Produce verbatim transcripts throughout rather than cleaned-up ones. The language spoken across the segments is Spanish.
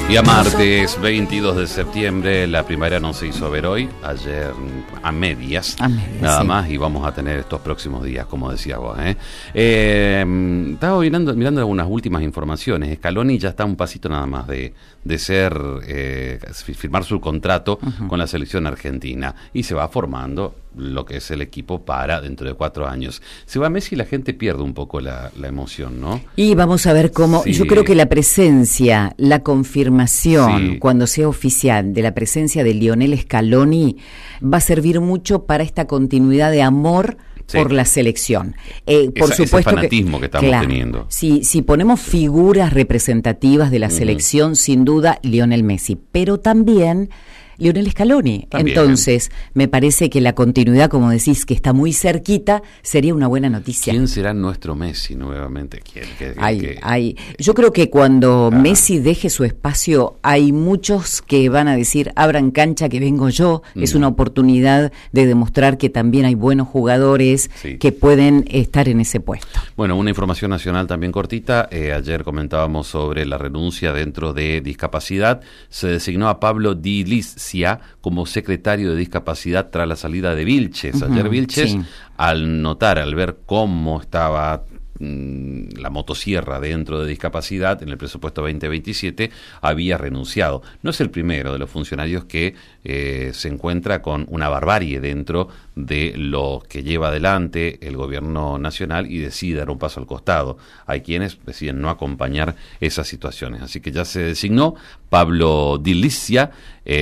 Día martes veintidós de septiembre, la primaria no se hizo ver hoy, ayer a medias, a medias nada sí. más, y vamos a tener estos próximos días, como decías vos. ¿eh? Eh, estaba mirando, mirando algunas últimas informaciones. Scaloni ya está un pasito nada más de, de ser, eh, firmar su contrato uh-huh. con la selección argentina, y se va formando lo que es el equipo para dentro de cuatro años. Se va Messi y la gente pierde un poco la, la emoción, ¿no? Y vamos a ver cómo, sí. yo creo que la presencia, la confirmación, sí. cuando sea oficial, de la presencia de Lionel Scaloni, va a servir mucho para esta continuidad de amor sí. por la selección. Eh, por Esa, supuesto ese fanatismo que, que estamos claro, teniendo. Si, si ponemos figuras representativas de la uh-huh. selección, sin duda, Lionel Messi, pero también Lionel Scaloni. También. Entonces, me parece que la continuidad, como decís, que está muy cerquita, sería una buena noticia. ¿Quién será nuestro Messi nuevamente? ¿Quién, qué, hay, qué? hay. Yo creo que cuando ah. Messi deje su espacio, hay muchos que van a decir, abran cancha que vengo yo. Mm. Es una oportunidad de demostrar que también hay buenos jugadores sí. que pueden estar en ese puesto. Bueno, una información nacional también cortita. Eh, ayer comentábamos sobre la renuncia dentro de discapacidad. Se designó a Pablo Di Liz como secretario de discapacidad tras la salida de Vilches. Ayer uh-huh, Vilches, sí. al notar, al ver cómo estaba mmm, la motosierra dentro de discapacidad en el presupuesto veinte veintisiete, había renunciado. No es el primero de los funcionarios que eh, se encuentra con una barbarie dentro de lo que lleva adelante el gobierno nacional y decide dar un paso al costado. Hay quienes deciden no acompañar esas situaciones. Así que ya se designó Pablo Di Licia.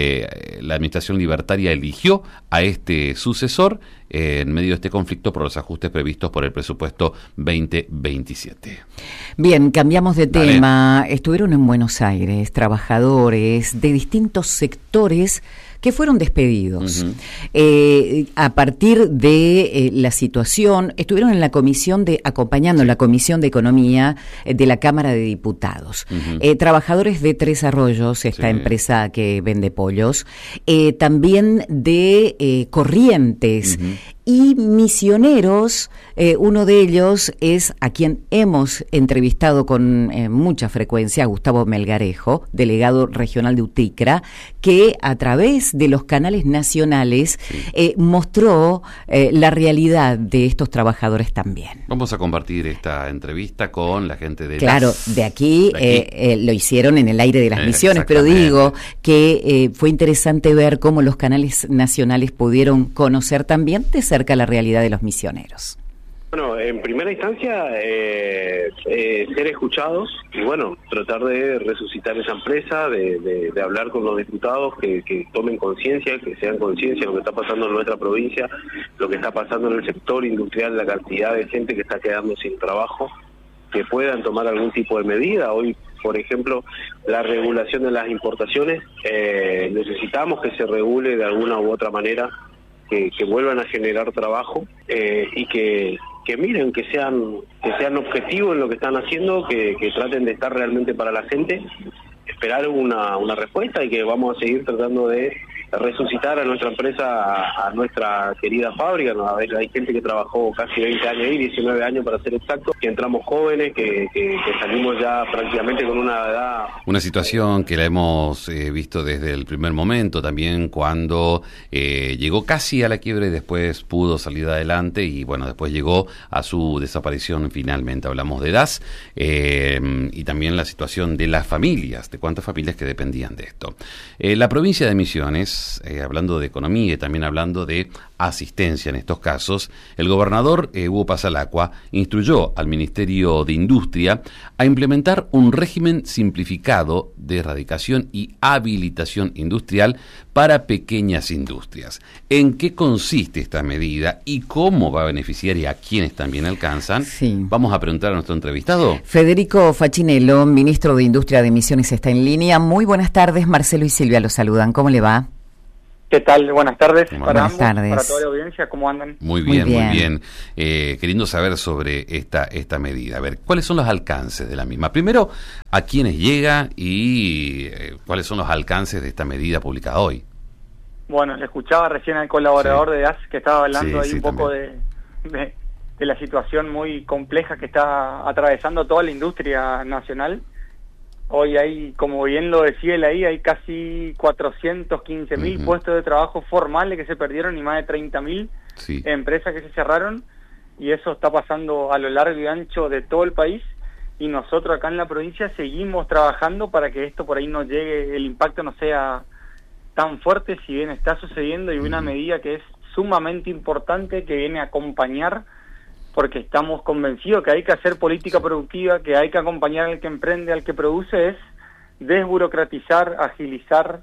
Eh, la Administración Libertaria eligió a este sucesor eh, en medio de este conflicto por los ajustes previstos por el presupuesto veinte veintisiete. Bien, cambiamos de Dale. tema. Estuvieron en Buenos Aires trabajadores de distintos sectores que fueron despedidos. Uh-huh. Eh, a partir de eh, la situación, estuvieron en la comisión de, acompañando la Comisión de Economía eh, de la Cámara de Diputados. Uh-huh. Eh, trabajadores de Tres Arroyos, esta sí. empresa que vende pollos, eh, también de eh, Corrientes, uh-huh. y misioneros. Eh, uno de ellos es a quien hemos entrevistado con eh, mucha frecuencia, Gustavo Melgarejo, delegado regional de UTICRA, que a través de los canales nacionales sí. eh, mostró eh, la realidad de estos trabajadores también. Vamos a compartir esta entrevista con la gente de Claro, las... de aquí, de aquí. Eh, eh, lo hicieron en el aire de las eh, misiones, pero digo que eh, fue interesante ver cómo los canales nacionales pudieron conocer también de cerca la realidad de los misioneros. Bueno, en primera instancia, eh, eh, ser escuchados y bueno, tratar de resucitar esa empresa, de, de, de hablar con los diputados, que, que tomen conciencia, que sean conciencia de lo que está pasando en nuestra provincia, lo que está pasando en el sector industrial, la cantidad de gente que está quedando sin trabajo, que puedan tomar algún tipo de medida. Hoy, por ejemplo, la regulación de las importaciones, eh, necesitamos que se regule de alguna u otra manera, que, que vuelvan a generar trabajo eh, y que, que miren, que sean que sean objetivos en lo que están haciendo, que, que traten de estar realmente para la gente, esperar una, una respuesta y que vamos a seguir tratando de resucitar a nuestra empresa, a, a nuestra querida fábrica. ¿No? A ver, hay gente que trabajó casi veinte años ahí, diecinueve años para ser exacto, que entramos jóvenes, que, que, que salimos ya prácticamente con una edad... Una situación que la hemos eh, visto desde el primer momento, también cuando eh, llegó casi a la quiebra y después pudo salir adelante y bueno, después llegó a su desaparición finalmente. Hablamos de D A S eh, y también la situación de las familias, de cuántas familias que dependían de esto. Eh, la provincia de Misiones, Eh, hablando de economía y también hablando de asistencia en estos casos, el gobernador eh, Hugo Pasalacqua instruyó al Ministerio de Industria a implementar un régimen simplificado de erradicación y habilitación industrial para pequeñas industrias. ¿En qué consiste esta medida y cómo va a beneficiar y a quiénes también alcanzan? Sí. Vamos a preguntar a nuestro entrevistado. Federico Fachinello, ministro de Industria de Misiones, está en línea. Muy buenas tardes, Marcelo y Silvia los saludan. ¿Cómo le va? ¿Qué tal? Buenas tardes Buenas para ambos, tardes. para toda la audiencia, ¿cómo andan? Muy bien, muy bien. Muy bien. Eh, queriendo saber sobre esta esta medida. A ver, ¿cuáles son los alcances de la misma? Primero, ¿a quiénes llega y eh, cuáles son los alcances de esta medida publicada hoy? Bueno, le escuchaba recién al colaborador sí. de D A S que estaba hablando sí, ahí sí, un poco de, de, de la situación muy compleja que está atravesando toda la industria nacional. Hoy hay, como bien lo decía él ahí, hay casi cuatrocientos quince mil uh-huh. puestos de trabajo formales que se perdieron y más de treinta mil sí. empresas que se cerraron, y eso está pasando a lo largo y ancho de todo el país, y nosotros acá en la provincia seguimos trabajando para que esto por ahí no llegue, el impacto no sea tan fuerte, si bien está sucediendo, y una uh-huh. medida que es sumamente importante, que viene a acompañar, porque estamos convencidos que hay que hacer política productiva, que hay que acompañar al que emprende, al que produce, es desburocratizar, agilizar,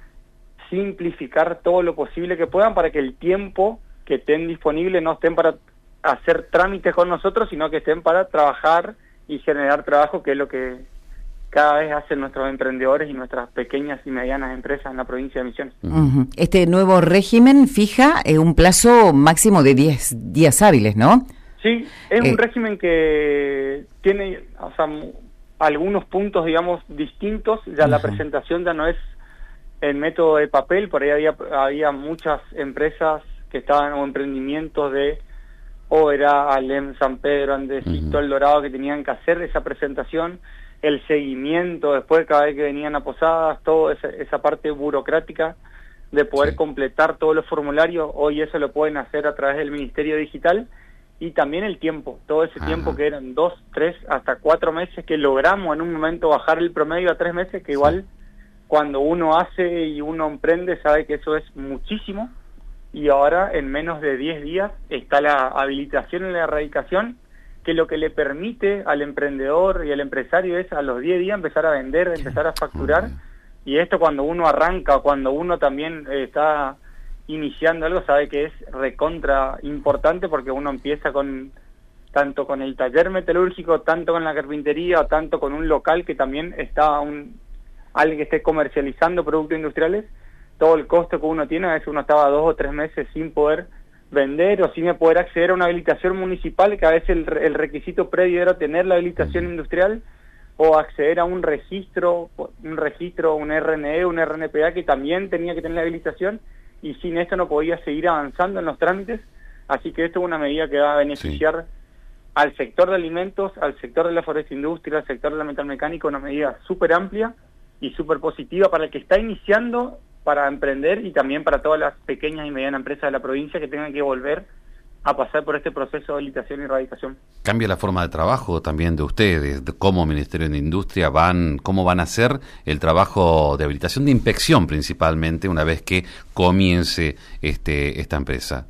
simplificar todo lo posible que puedan para que el tiempo que estén disponible no estén para hacer trámites con nosotros, sino que estén para trabajar y generar trabajo, que es lo que cada vez hacen nuestros emprendedores y nuestras pequeñas y medianas empresas en la provincia de Misiones. Uh-huh. Este nuevo régimen fija eh, un plazo máximo de diez días hábiles, ¿no? Sí, es eh. un régimen que tiene, o sea, algunos puntos, digamos, distintos. Ya uh-huh. la presentación ya no es el método de papel, por ahí había, había muchas empresas que estaban, o emprendimientos de o era Alem, San Pedro, Andesito, uh-huh. El Dorado, que tenían que hacer esa presentación, el seguimiento después cada vez que venían a Posadas, toda esa, esa parte burocrática de poder sí. completar todos los formularios. Hoy eso lo pueden hacer a través del Ministerio Digital. Y también el tiempo, todo ese Ajá. tiempo que eran dos, tres, hasta cuatro meses, que logramos en un momento bajar el promedio a tres meses, que igual sí. cuando uno hace y uno emprende sabe que eso es muchísimo, y ahora en menos de diez días está la habilitación y la erradicación, que lo que le permite al emprendedor y al empresario es a los diez días empezar a vender, empezar a facturar, uh-huh. y esto cuando uno arranca, cuando uno también eh, está iniciando algo, sabe que es recontra importante, porque uno empieza con tanto con el taller metalúrgico, tanto con la carpintería, tanto con un local que también está un alguien que esté comercializando productos industriales. Todo el costo que uno tiene, a veces uno estaba dos o tres meses sin poder vender o sin poder acceder a una habilitación municipal, que a veces el, el requisito previo era tener la habilitación industrial, o acceder a un registro, un registro, un R N E, un R N P A, que también tenía que tener la habilitación, y sin esto no podía seguir avanzando en los trámites. Así que esto es una medida que va a beneficiar sí. al sector de alimentos, al sector de la forestindustria, al sector de la metalmecánica, una medida súper amplia y súper positiva para el que está iniciando para emprender, y también para todas las pequeñas y medianas empresas de la provincia que tengan que volver a pasar por este proceso de habilitación y erradicación. Cambia la forma de trabajo también de ustedes, de cómo Ministerio de Industria van, cómo van a hacer el trabajo de habilitación, de inspección principalmente, una vez que comience este esta empresa.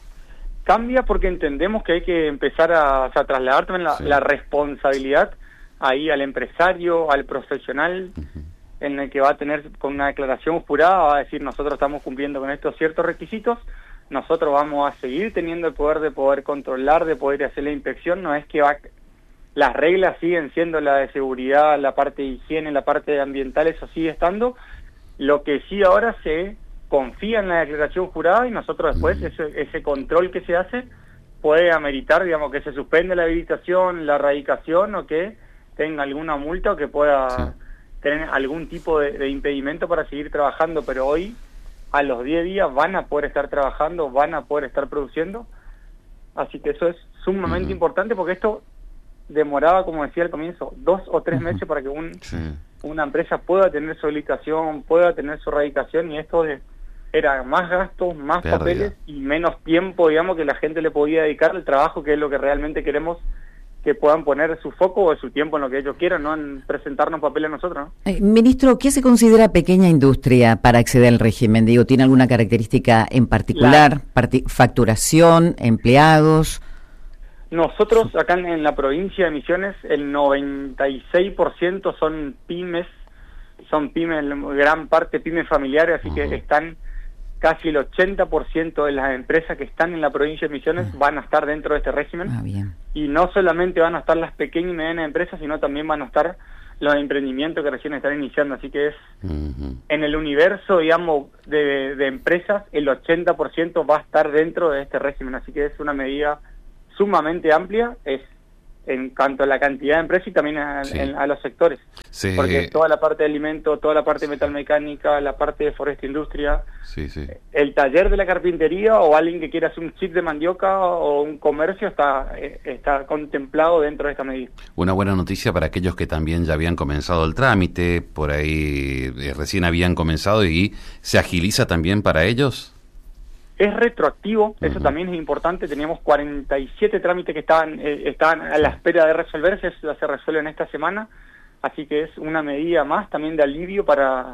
Cambia porque entendemos que hay que empezar a, o sea, trasladar también la, sí. la responsabilidad ahí al empresario, al profesional, uh-huh. en el que va a tener, con una declaración jurada, va a decir: nosotros estamos cumpliendo con estos ciertos requisitos, nosotros vamos a seguir teniendo el poder de poder controlar, de poder hacer la inspección. No es que va, las reglas siguen siendo la de seguridad, la parte de higiene, la parte ambiental, eso sigue estando. Lo que sí ahora se confía en la declaración jurada, y nosotros después ese, ese control que se hace puede ameritar, digamos, que se suspende la habilitación, la erradicación, o que tenga alguna multa, o que pueda sí. tener algún tipo de, de impedimento para seguir trabajando. Pero hoy, a los diez días, van a poder estar trabajando, van a poder estar produciendo. Así que eso es sumamente uh-huh. importante, porque esto demoraba, como decía al comienzo, dos o tres uh-huh. meses para que un, sí. una empresa pueda tener su habilitación, pueda tener su erradicación, y esto de, era más gastos, más Pérdida. papeles y menos tiempo, digamos, que la gente le podía dedicar al trabajo, que es lo que realmente queremos, que puedan poner su foco o su tiempo en lo que ellos quieran, no en presentarnos papeles a nosotros, ¿no? Eh, ministro, ¿qué se considera pequeña industria para acceder al régimen? Digo, ¿tiene alguna característica en particular? La... Parti- ¿Facturación? ¿Empleados? Nosotros acá en, en la provincia de Misiones, el noventa y seis por ciento son pymes, son pymes, gran parte pymes familiares, así uh-huh. que están casi el ochenta por ciento de las empresas que están en la provincia de Misiones uh-huh. van a estar dentro de este régimen. Ah, bien. Y no solamente van a estar las pequeñas y medianas empresas, sino también van a estar los emprendimientos que recién están iniciando. Así que es uh-huh. en el universo, digamos, de, de empresas, el ochenta por ciento va a estar dentro de este régimen. Así que es una medida sumamente amplia, es en cuanto a la cantidad de empresas y también a, sí. en, a los sectores. Sí. Porque toda la parte de alimentos, toda la parte de metalmecánica, la parte de foresta industria, sí, sí. el taller de la carpintería o alguien que quiera hacer un chip de mandioca o un comercio está, está contemplado dentro de esta medida. Una buena noticia para aquellos que también ya habían comenzado el trámite, por ahí eh, recién habían comenzado y se agiliza también para ellos. Es retroactivo, uh-huh. Eso también es importante. Teníamos cuarenta y siete trámites que estaban eh, estaban a la espera de resolverse, eso ya se resuelve en esta semana, así que es una medida más también de alivio para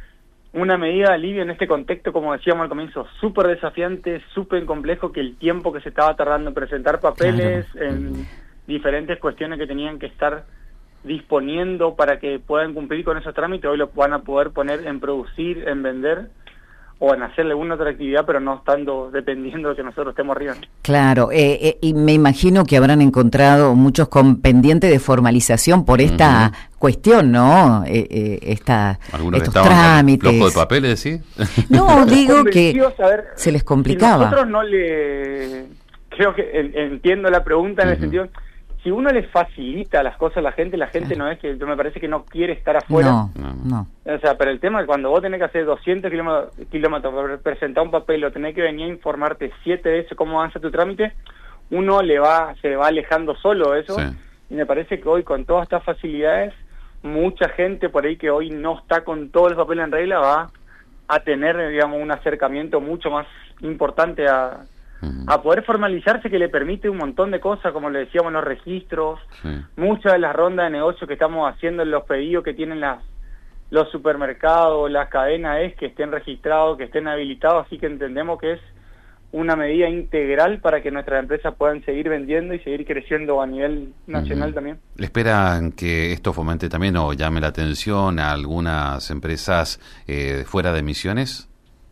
una medida de alivio en este contexto, como decíamos al comienzo, súper desafiante, súper complejo, que el tiempo que se estaba tardando en presentar papeles, uh-huh. en diferentes cuestiones que tenían que estar disponiendo para que puedan cumplir con esos trámites, hoy lo van a poder poner en producir, en vender o en hacerle alguna otra actividad, pero no estando dependiendo de que nosotros estemos arriba. Claro, eh, eh, y me imagino que habrán encontrado muchos con pendiente de formalización por esta uh-huh. cuestión, ¿no? Eh, eh, esta, estos trámites. ¿Flojo de papeles, sí? No, digo que saber, se les complicaba. Si nosotros no le... Creo que en, entiendo la pregunta en uh-huh. el sentido... Si uno le facilita las cosas a la gente, la gente claro. no es que, me parece que no quiere estar afuera. No, no. O sea, pero el tema es cuando vos tenés que hacer doscientos kilómetros para presentar un papel o tenés que venir a informarte siete veces cómo avanza tu trámite, uno le va se va alejando solo de eso. Sí. Y me parece que hoy con todas estas facilidades, mucha gente por ahí que hoy no está con todos los papeles en regla va a tener, digamos, un acercamiento mucho más importante a... a poder formalizarse, que le permite un montón de cosas, como le decíamos, los registros, sí. muchas de las rondas de negocio que estamos haciendo en los pedidos que tienen las los supermercados, las cadenas, es que estén registrados, que estén habilitados, así que entendemos que es una medida integral para que nuestras empresas puedan seguir vendiendo y seguir creciendo a nivel nacional uh-huh. también. ¿Le esperan que esto fomente también o llame la atención a algunas empresas eh, fuera de Misiones?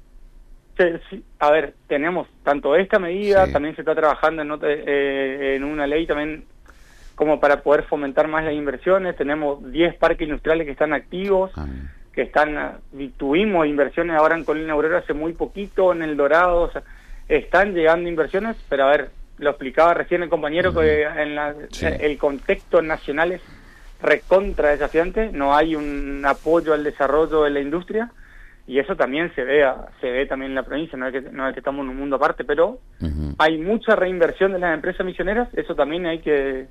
Sí, sí. A ver, tenemos tanto esta medida, sí. también se está trabajando en, otra, eh, en una ley también como para poder fomentar más las inversiones. Tenemos diez parques industriales que están activos, ah, que están, tuvimos inversiones ahora en Colina Aurora hace muy poquito, en El Dorado, o sea, están llegando inversiones, pero a ver, lo explicaba recién el compañero, uh-huh. que en la, sí. el contexto nacional es recontra desafiante, no hay un apoyo al desarrollo de la industria, y eso también se ve se ve también en la provincia, no es que, no es que estamos en un mundo aparte, pero uh-huh. hay mucha reinversión de las empresas misioneras, eso también hay que,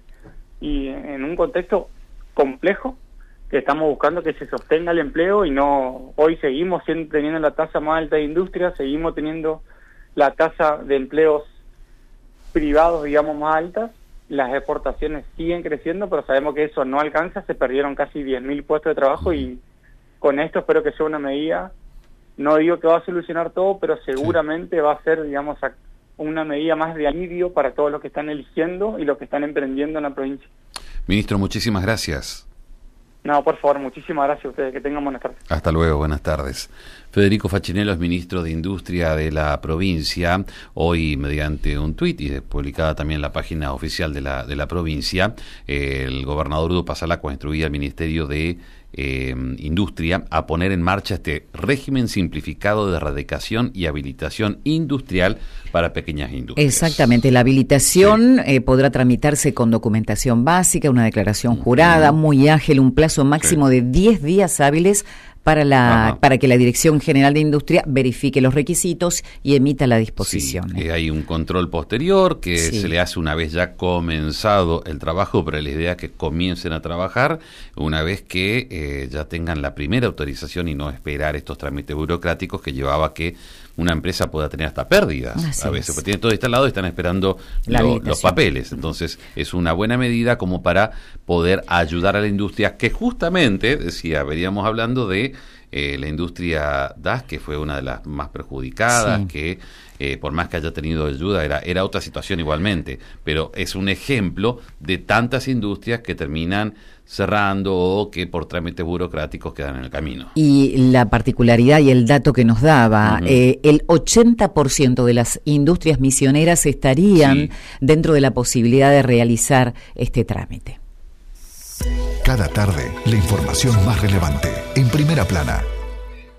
y en un contexto complejo, que estamos buscando que se sostenga el empleo, y no, hoy seguimos siendo, teniendo la tasa más alta de industria, seguimos teniendo la tasa de empleos privados, digamos, más alta, las exportaciones siguen creciendo, pero sabemos que eso no alcanza, se perdieron casi diez mil puestos de trabajo, uh-huh. y con esto espero que sea una medida. No digo que va a solucionar todo, pero seguramente sí. va a ser, digamos, una medida más de alivio para todos los que están eligiendo y los que están emprendiendo en la provincia. Ministro, muchísimas gracias. No, por favor, muchísimas gracias a ustedes. Que tengan buenas tardes. Hasta luego, buenas tardes. Federico Facchinello es ministro de Industria de la provincia. Hoy, mediante un tuit y publicada también en la página oficial de la, de la provincia, eh, el gobernador Udo Pasalacqua instruía al Ministerio de eh, Industria a poner en marcha este régimen simplificado de erradicación y habilitación industrial para pequeñas industrias. Exactamente, la habilitación sí. eh, podrá tramitarse con documentación básica, una declaración jurada, uh-huh. muy ágil, un plazo máximo sí. de diez días hábiles para la Ajá. para que la Dirección General de Industria verifique los requisitos y emita la disposición. Sí, eh, hay un control posterior que sí. se le hace una vez ya comenzado el trabajo, pero la idea es que comiencen a trabajar una vez que eh, ya tengan la primera autorización y no esperar estos trámites burocráticos que llevaba a que una empresa pueda tener hasta pérdidas. Así a veces, porque tiene todo instalado y están esperando lo, los papeles. Entonces, es una buena medida como para poder ayudar a la industria, que justamente, decía, veníamos hablando de eh, la industria D A S, que fue una de las más perjudicadas, sí. que eh, por más que haya tenido ayuda, era, era otra situación igualmente, pero es un ejemplo de tantas industrias que terminan cerrando o que por trámites burocráticos quedan en el camino. Y la particularidad y el dato que nos daba, uh-huh. eh, el ochenta por ciento de las industrias misioneras estarían sí. dentro de la posibilidad de realizar este trámite. Cada tarde, la información más relevante, en Primera Plana.